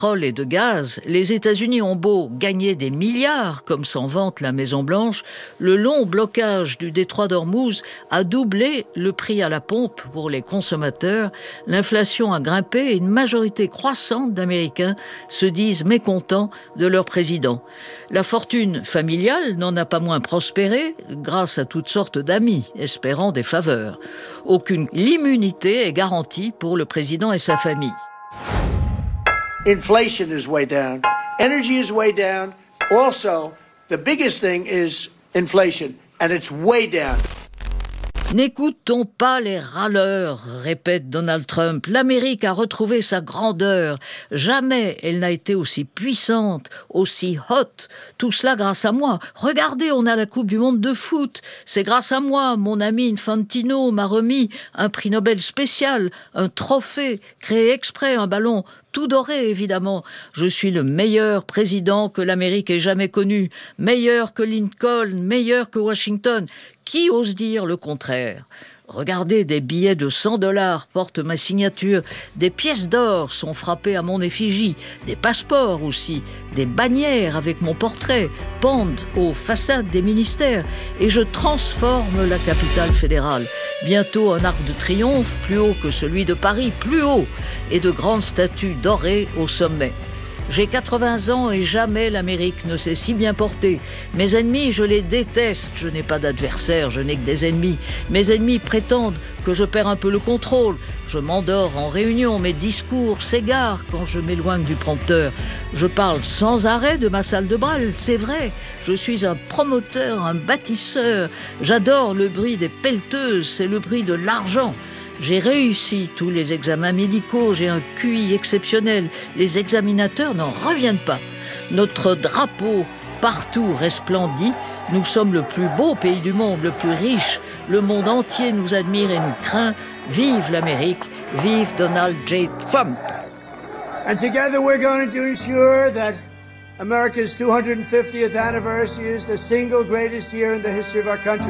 pétrole et de gaz, les États-Unis ont beau gagner des milliards, comme s'en vante la Maison-Blanche, le long blocage du détroit d'Ormuz a doublé le prix à la pompe pour les consommateurs, l'inflation a grimpé et une majorité croissante d'Américains se disent mécontents de leur président. La fortune familiale n'en a pas moins prospéré grâce à toutes sortes d'amis espérant des faveurs. Aucune immunité est garantie pour le président et sa famille. Inflation is way down. Energy is way down. Also, the biggest thing is inflation, and it's way down. N'écoutons pas les râleurs, répète Donald Trump. L'Amérique a retrouvé sa grandeur. Jamais elle n'a été aussi puissante, aussi hot. Tout cela grâce à moi. Regardez, on a la Coupe du Monde de foot. C'est grâce à moi. Mon ami Infantino m'a remis un prix Nobel spécial, un trophée créé exprès, un ballon tout doré, évidemment. Je suis le meilleur président que l'Amérique ait jamais connu. Meilleur que Lincoln, meilleur que Washington. Qui ose dire le contraire ? Regardez, des billets de $100 portent ma signature, des pièces d'or sont frappées à mon effigie, des passeports aussi, des bannières avec mon portrait pendent aux façades des ministères et je transforme la capitale fédérale. Bientôt un arc de triomphe plus haut que celui de Paris, plus haut, et de grandes statues dorées au sommet. J'ai 80 ans et jamais l'Amérique ne s'est si bien portée. Mes ennemis, je les déteste. Je n'ai pas d'adversaires, je n'ai que des ennemis. Mes ennemis prétendent que je perds un peu le contrôle. Je m'endors en réunion, mes discours s'égarent quand je m'éloigne du prompteur. Je parle sans arrêt de ma salle de bal, c'est vrai. Je suis un promoteur, un bâtisseur. J'adore le bruit des pelleteuses, c'est le bruit de l'argent. J'ai réussi tous les examens médicaux, j'ai un QI exceptionnel. Les examinateurs n'en reviennent pas. Notre drapeau partout resplendit. Nous sommes le plus beau pays du monde, le plus riche. Le monde entier nous admire et nous craint. Vive l'Amérique, vive Donald J. Trump. And together we're going to ensure that America's 250th anniversary is the single greatest year in the history of our country.